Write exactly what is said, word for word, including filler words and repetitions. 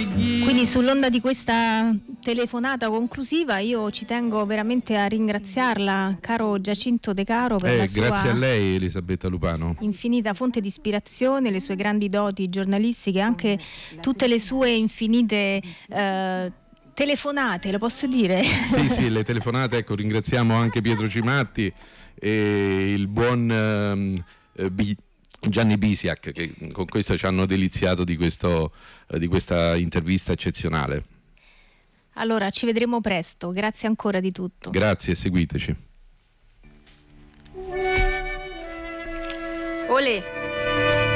Quindi sull'onda di questa telefonata conclusiva io ci tengo veramente a ringraziarla, caro Giacinto De Caro, per eh, la sua grazie a lei, Elisabetta Lupano, infinita fonte di ispirazione, le sue grandi doti giornalistiche, anche tutte le sue infinite eh, telefonate, lo posso dire? Sì, sì, le telefonate, ecco, ringraziamo anche Pietro Cimatti e il buon ehm, eh, B- Gianni Bisiak, che con questo ci hanno deliziato di, questo, eh, di questa intervista eccezionale. Allora, ci vedremo presto, grazie ancora di tutto. Grazie, seguiteci. Olè!